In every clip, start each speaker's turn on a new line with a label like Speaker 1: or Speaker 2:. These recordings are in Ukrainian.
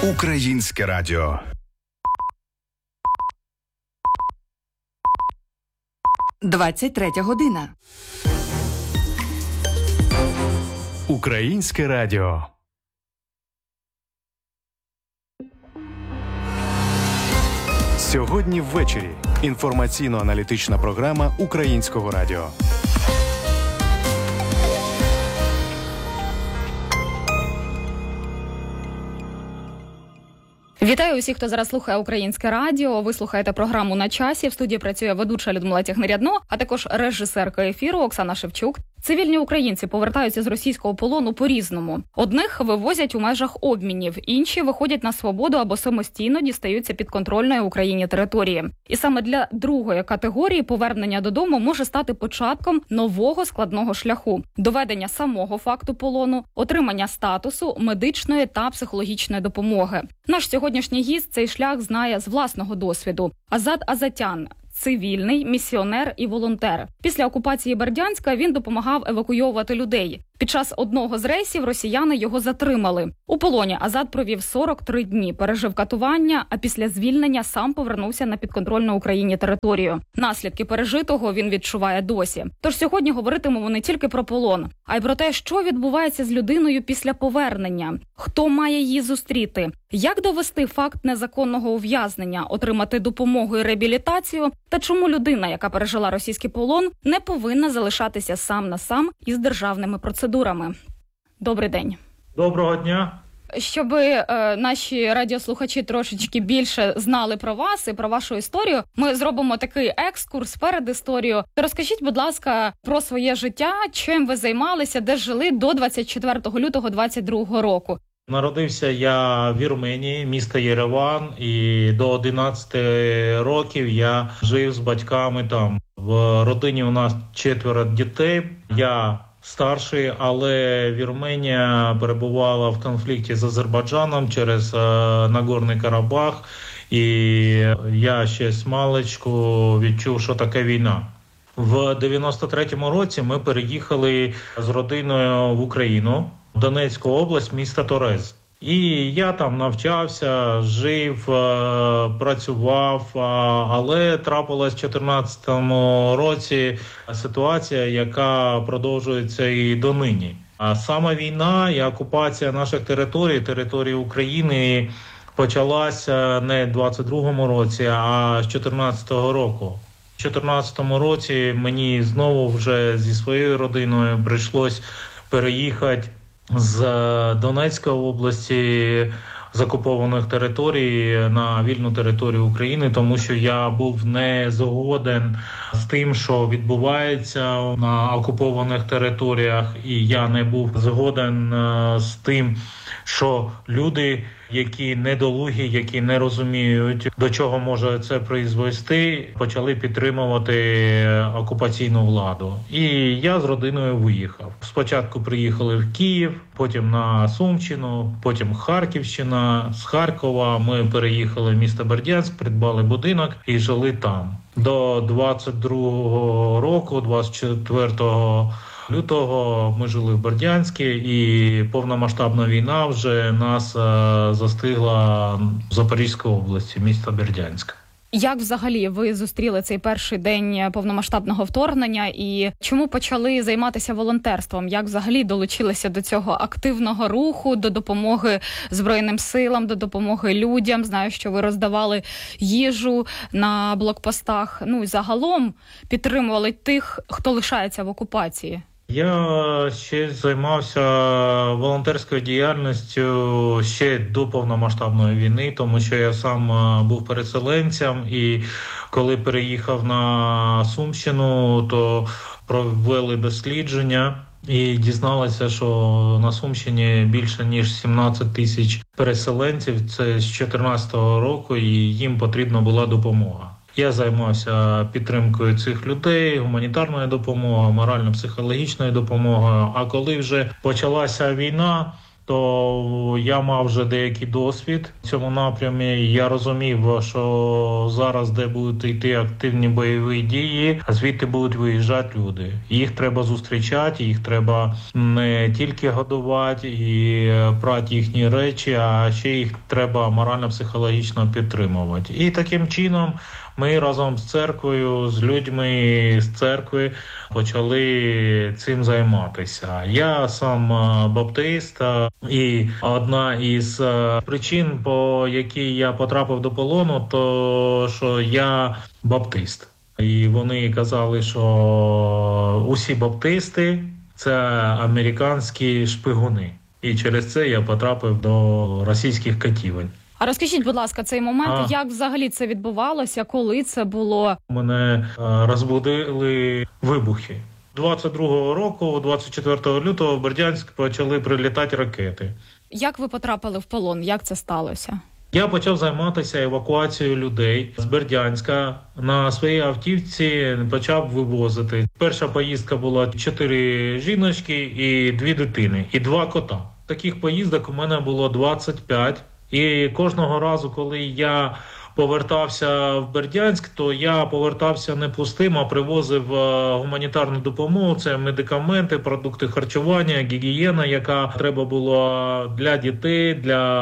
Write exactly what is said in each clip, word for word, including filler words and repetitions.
Speaker 1: Українське радіо.
Speaker 2: двадцять третя година.
Speaker 3: Українське радіо. Сьогодні ввечері. Інформаційно-аналітична програма Українського радіо.
Speaker 4: Вітаю усіх, хто зараз слухає Українське радіо. Ви слухаєте програму «На часі». В студії працює ведуча Людмила Тягнерядно, а також режисерка ефіру Оксана Шевчук. Цивільні українці повертаються з російського полону по-різному. Одних вивозять у межах обмінів, інші виходять на свободу або самостійно дістаються підконтрольної Україні території. І саме для другої категорії повернення додому може стати початком нового складного шляху – доведення самого факту полону, отримання статусу, медичної та психологічної допомоги. Наш сьогоднішній гість цей шлях знає з власного досвіду. Азат Азатян – цивільний, місіонер і волонтер. Після окупації Бердянська він допомагав евакуйовувати людей. Під час одного з рейсів росіяни його затримали. У полоні Азат провів сорок три дні, пережив катування, а після звільнення сам повернувся на підконтрольну Україні територію. Наслідки пережитого він відчуває досі. Тож сьогодні говоритимемо не тільки про полон, а й про те, що відбувається з людиною після повернення, хто має її зустріти, як довести факт незаконного ув'язнення, отримати допомогу і реабілітацію, та чому людина, яка пережила російський полон, не повинна залишатися сам на сам із державними процедурами. Добрий день.
Speaker 5: Доброго дня.
Speaker 4: Щоб е, наші радіослухачі трошечки більше знали про вас і про вашу історію, ми зробимо такий екскурс перед історією. Розкажіть, будь ласка, про своє життя, чим ви займалися, де жили до двадцять четвертого лютого двадцять другого року.
Speaker 5: Народився я в Вірменії, місто Єреван, і до одинадцяти років я жив з батьками там. В родині у нас четверо дітей, я старший, але Вірменія перебувала в конфлікті з Азербайджаном через е, Нагорний Карабах, і я ще з маличку відчув, що таке війна. В дев'яносто третьому році ми переїхали з родиною в Україну, в Донецьку область, місто Торез. І я там навчався, жив, працював, але трапилась в чотирнадцятому році ситуація, яка продовжується і донині. А саме війна і окупація наших територій, території України, почалася не в двадцять другому році, а з чотирнадцятого року. У чотирнадцятому році мені знову вже зі своєю родиною прийшлось переїхати з Донецької області, з окупованих територій на вільну територію України, тому що я був не згоден з тим, що відбувається на окупованих територіях, і я не був згоден з тим, що люди, які недолугі, які не розуміють, до чого може це призвести, почали підтримувати окупаційну владу. І я з родиною виїхав. Спочатку приїхали в Київ, потім на Сумщину, потім Харківщина. З Харкова ми переїхали в місто Бердянськ, придбали будинок і жили там. До двадцять другого року, двадцять четвертого лютого, ми жили в Бердянську, і повномасштабна війна вже нас застигла в Запорізькій області, місто Бердянськ.
Speaker 4: Як взагалі ви зустріли цей перший день повномасштабного вторгнення і чому почали займатися волонтерством? Як взагалі долучилися до цього активного руху, до допомоги Збройним силам, до допомоги людям? Знаю, що ви роздавали їжу на блокпостах. Ну і загалом підтримували тих, хто лишається в окупації.
Speaker 5: Я ще займався волонтерською діяльністю ще до повномасштабної війни, тому що я сам був переселенцем, і коли переїхав на Сумщину, то провели дослідження і дізналися, що на Сумщині більше ніж сімнадцять тисяч переселенців, це з чотирнадцятого року, і їм потрібна була допомога. Я займався підтримкою цих людей, гуманітарною допомогою, морально-психологічною допомогою. А коли вже почалася війна, то я мав вже деякий досвід в цьому напрямі. Я розумів, що зараз, де будуть йти активні бойові дії, звідти будуть виїжджати люди. Їх треба зустрічати, їх треба не тільки годувати і брати їхні речі, а ще їх треба морально-психологічно підтримувати. І таким чином ми разом з церквою, з людьми з церкви почали цим займатися. Я сам баптист, і одна із причин, по якій я потрапив до полону, то що я баптист. І вони казали, що усі баптисти – це американські шпигуни. І через це я потрапив до російських катівень.
Speaker 4: А розкажіть, будь ласка, цей момент, а... як взагалі це відбувалося, коли це було?
Speaker 5: Мене розбудили вибухи. двадцять другого року, двадцять четвертого лютого, в Бердянськ почали прилітати ракети.
Speaker 4: Як ви потрапили в полон? Як це сталося?
Speaker 5: Я почав займатися евакуацією людей з Бердянська. На своїй автівці почав вивозити. Перша поїздка була чотири жіночки і дві дитини, і два кота. Таких поїздок у мене було двадцять п'ять. І кожного разу, коли я повертався в Бердянськ, то я повертався не пустим, а привозив гуманітарну допомогу. Це медикаменти, продукти харчування, гігієна, яка треба було для дітей,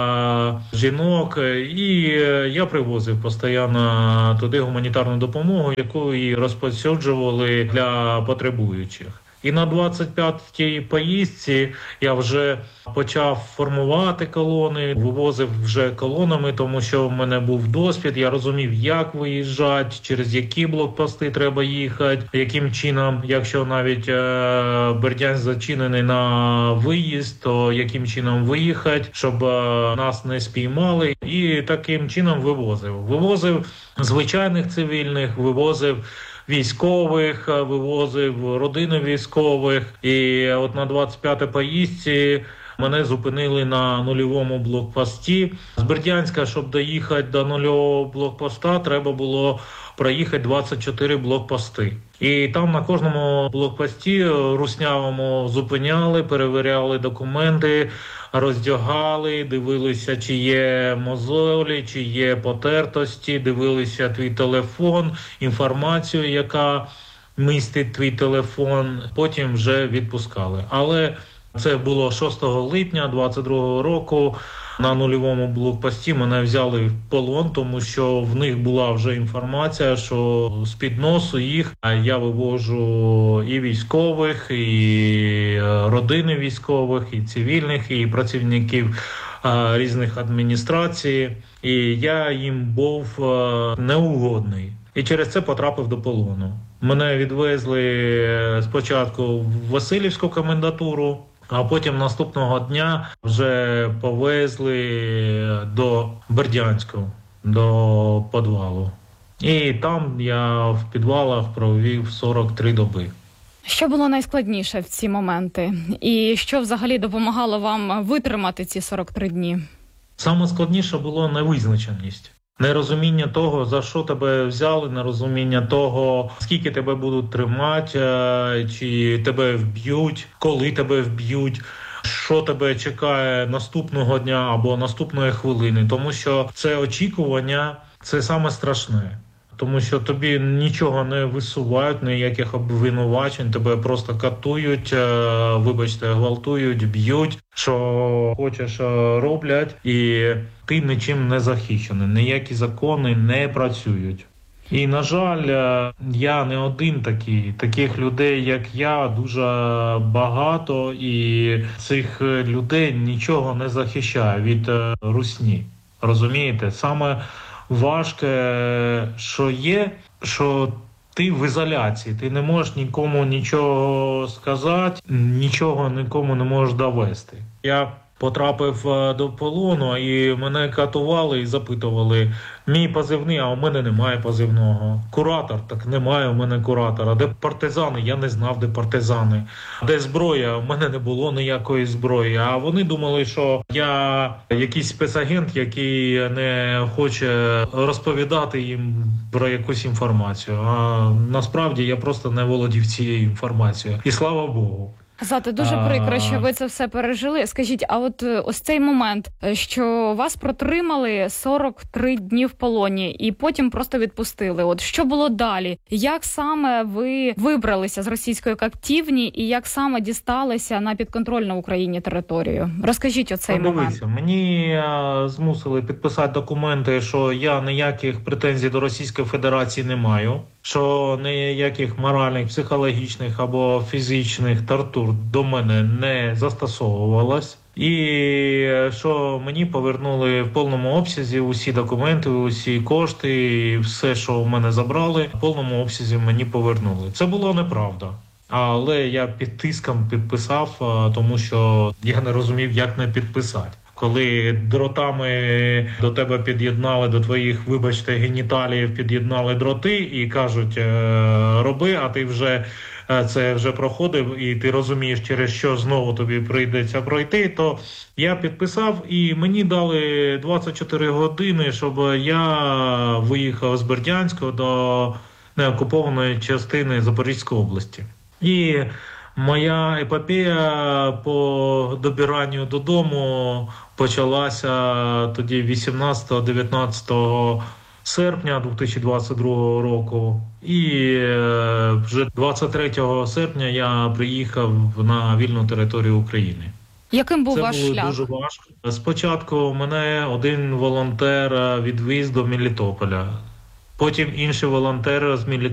Speaker 5: для жінок. І я привозив постійно туди гуманітарну допомогу, яку і розповсюджували для потребуючих. І на двадцять п'ятій поїздці я вже почав формувати колони, вивозив вже колонами, тому що в мене був досвід, я розумів, як виїжджати, через які блокпости треба їхати, яким чином, якщо навіть е- Бердянськ зачинений на виїзд, то яким чином виїхати, щоб е- нас не спіймали. І таким чином вивозив. Вивозив звичайних цивільних, вивозив військових, вивозив родини військових. І от на двадцять п'ятій поїздці мене зупинили на нульовому блокпості. З Бердянська, щоб доїхати до нульового блокпоста, треба було проїхати двадцять чотири блокпости. І там на кожному блокпості руснявому зупиняли, перевіряли документи, роздягали, дивилися, чи є мозолі, чи є потертості, дивилися твій телефон, інформацію, яка містить твій телефон, потім вже відпускали. Але це було шостого липня двадцять другого року. На нульовому блокпості мене взяли в полон, тому що в них була вже інформація, що з-під носу їх я вивожу і військових, і родини військових, і цивільних, і працівників різних адміністрацій. І я їм був неугодний. І через це потрапив до полону. Мене відвезли спочатку в Василівську комендатуру, а потім наступного дня вже повезли до Бердянську, до підвалу. І там я в підвалах провів сорок три доби.
Speaker 4: Що було найскладніше в ці моменти? І що взагалі допомагало вам витримати ці сорок три дні?
Speaker 5: Саме складніше було невизначеність. Нерозуміння того, за що тебе взяли, нерозуміння того, скільки тебе будуть тримати, чи тебе вб'ють, коли тебе вб'ють, що тебе чекає наступного дня або наступної хвилини. Тому що це очікування, це саме страшне. Тому що тобі нічого не висувають, ніяких обвинувачень, тебе просто катують, вибачте, гвалтують, б'ють, що хочеш роблять, і ти нічим не захищений, ніякі закони не працюють. І, на жаль, я не один такий. Таких людей, як я, дуже багато, і цих людей нічого не захищає від русні. Розумієте? Саме важке, що є, що ти в ізоляції, ти не можеш нікому нічого сказати, нічого нікому не можеш довести. Я потрапив до полону, і мене катували і запитували, мій позивний, а у мене немає позивного. Куратор, так немає у мене куратора. Де партизани? Я не знав, де партизани. Де зброя? У мене не було ніякої зброї. А вони думали, що я якийсь спецагент, який не хоче розповідати їм про якусь інформацію. А насправді я просто не володів цією інформацією. І слава Богу.
Speaker 4: Зате дуже
Speaker 5: А,
Speaker 4: прикро, що ви це все пережили. Скажіть, а от е, ось цей момент, е, що вас протримали сорок три дні в полоні і потім просто відпустили. От що було далі? Як саме ви вибралися з російської катівні і як саме дісталися на підконтрольну Україні територію? Розкажіть оцей
Speaker 5: Ну,
Speaker 4: момент.
Speaker 5: дивіться, мені а, змусили підписати документи, що я ніяких претензій до Російської Федерації не маю, що ніяких моральних, психологічних або фізичних тортур до мене не застосовувалось. І що мені повернули в повному обсязі усі документи, усі кошти, і все, що в мене забрали, в повному обсязі мені повернули. Це було неправда. Але я під тиском підписав, тому що я не розумів, як не підписати. Коли дротами до тебе під'єднали, до твоїх, вибачте, геніталіїв під'єднали дроти і кажуть, роби, а ти вже це вже проходив, і ти розумієш, через що знову тобі прийдеться пройти, то я підписав, і мені дали двадцять чотири години, щоб я виїхав з Бердянського до неокупованої частини Запорізької області. І моя епопея по добиранню додому почалася тоді вісімнадцятого-дев'ятнадцятого серпня дві тисячі двадцять другого року. І вже двадцять третього серпня я приїхав на вільну територію України.
Speaker 4: Яким був
Speaker 5: Це
Speaker 4: ваш
Speaker 5: було
Speaker 4: шлях?
Speaker 5: дуже важко. Спочатку мене один волонтер відвіз до Мелітополя. Потім інший волонтер з Мелітополя